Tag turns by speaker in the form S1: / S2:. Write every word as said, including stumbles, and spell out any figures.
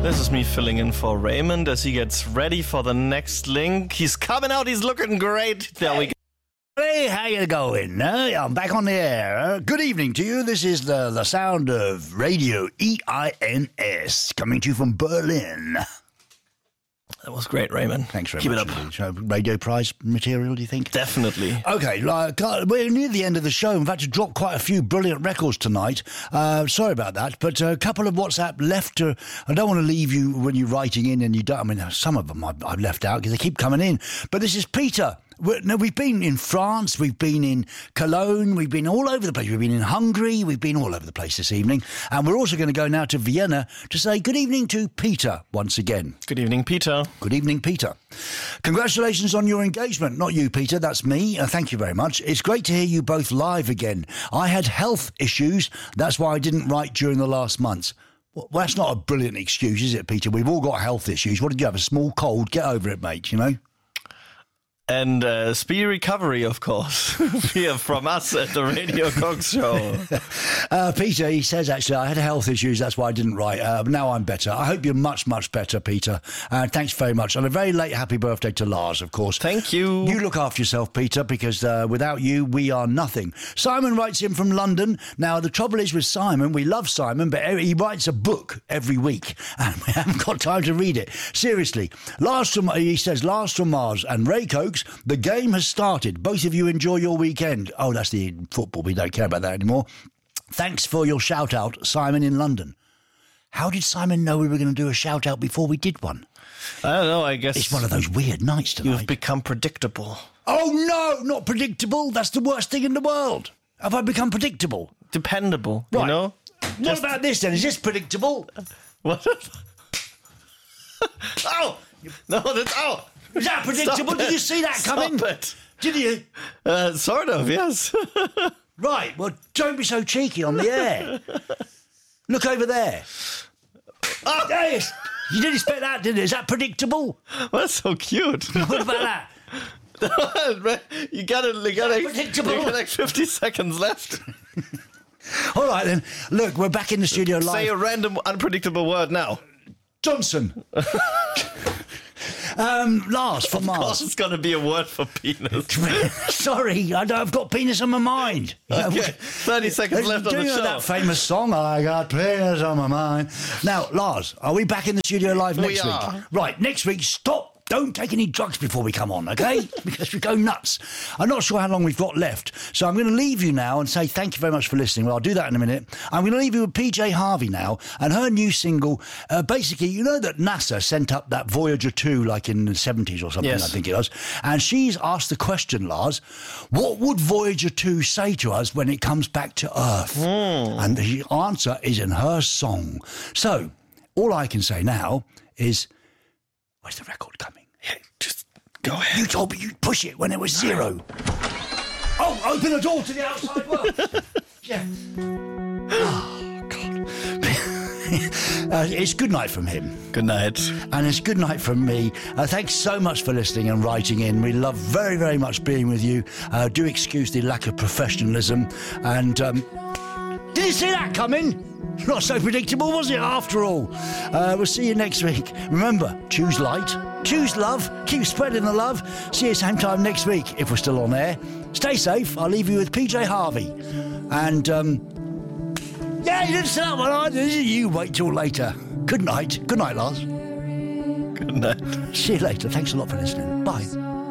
S1: This is me filling in for Raymond as he gets ready for the next link. He's coming out, he's looking great. There we go.
S2: Hey, how you going? Uh, I'm back on the air. Uh, good evening to you. This is the, the sound of Radio E I N S coming to you from Berlin.
S1: That was great, Raymond.
S2: Thanks very
S1: Keep
S2: much.
S1: Keep it up.
S2: So, Radio Prize material, do you think?
S1: Definitely.
S2: Okay, like, uh, we're near the end of the show. We've had to drop quite a few brilliant records tonight. Uh, sorry about that, but a couple of WhatsApp left. To, I don't want to leave you when you're writing in and you don't. I mean, some of them I've, I've left out because they keep coming in. But this is Peter. We're, no, we've been in France, we've been in Cologne, we've been all over the place. We've been in Hungary, we've been all over the place this evening. And we're also going to go now to Vienna to say good evening to Peter once again.
S1: Good evening, Peter.
S2: Good evening, Peter. Congratulations on your engagement. Not you, Peter, that's me. Uh, thank you very much. It's great to hear you both live again. I had health issues, that's why I didn't write during the last months. Well, that's not a brilliant excuse, is it, Peter? We've all got health issues. What did you have, a small cold? Get over it, mate, you know?
S1: And uh, speedy recovery, of course, here from us at the Radio Cox Show.
S2: uh, Peter, he says, actually, I had health issues, that's why I didn't write. Uh, now I'm better. I hope you're much, much better, Peter. Uh, thanks very much. And a very late happy birthday to Lars, of course.
S1: Thank you.
S2: You look after yourself, Peter, because uh, without you, we are nothing. Simon writes in from London. Now, the trouble is with Simon, we love Simon, but he writes a book every week, and we haven't got time to read it. Seriously. Last from, he says, Lars from Mars and Ray Cokes, the game has started. Both of you enjoy your weekend. Oh, that's the football. We don't care about that anymore. Thanks for your shout-out, Simon in London. How did Simon know we were going to do a shout-out before we did one?
S1: I don't know, I guess...
S2: It's one of those weird nights tonight.
S1: You've become predictable.
S2: Oh, no, not predictable. That's the worst thing in the world. Have I become predictable?
S1: Dependable,
S2: right.
S1: You know?
S2: What
S1: Just...
S2: about this, then? Is this predictable?
S1: What? Oh! No, that's... Oh!
S2: Is that predictable? Did you see that coming?
S1: Stop it.
S2: Did you?
S1: Uh, sort of, yes.
S2: Right, well, don't be so cheeky on the air. Look over there. Oh, yes. You didn't expect that, did you? Is that predictable?
S1: Well, that's so cute.
S2: What about that?
S1: you got it. You got like,
S2: predictable?
S1: you got like fifty seconds left.
S2: All right, then. Look, we're back in the studio live.
S1: Say a random, unpredictable word now.
S2: Johnson. Um, Lars from Mars.
S1: Of course it's going to be a word for penis.
S2: Sorry, I don't, I've got penis on my mind.
S1: Okay, thirty seconds left on the
S2: Do you know
S1: show.
S2: that famous song, I got penis on my mind? Now, Lars, are we back in the studio live
S1: We
S2: next
S1: are.
S2: week? Right, next week, stop. Don't take any drugs before we come on, okay? Because we go nuts. I'm not sure how long we've got left. So I'm going to leave you now and say thank you very much for listening. Well, I'll do that in a minute. I'm going to leave you with P J Harvey now and her new single. Uh, basically, you know that NASA sent up that Voyager two like in the seventies or something,
S1: yes.
S2: I think it was. And she's asked the question, Lars, what would Voyager two say to us when it comes back to Earth? Mm. And the answer is in her song. So all I can say now is... Where's the record coming?
S1: Yeah, just go ahead.
S2: You told me you'd push it when it was zero. Oh, open the door to the outside world. Yeah. Oh, God. uh, it's good night from him.
S1: Good night.
S2: And it's good night from me. Uh, thanks so much for listening and writing in. We love very, very much being with you. Uh, do excuse the lack of professionalism. And um, did you see that coming? Not so predictable, was it, after all? Uh, we'll see you next week. Remember, choose light, choose love, keep spreading the love. See you same time next week, if we're still on air. Stay safe. I'll leave you with P J Harvey. And, um... yeah, you didn't say that one either, did you? Wait till later. Good night. Good night, Lars.
S1: Good night.
S2: See you later. Thanks a lot for listening. Bye.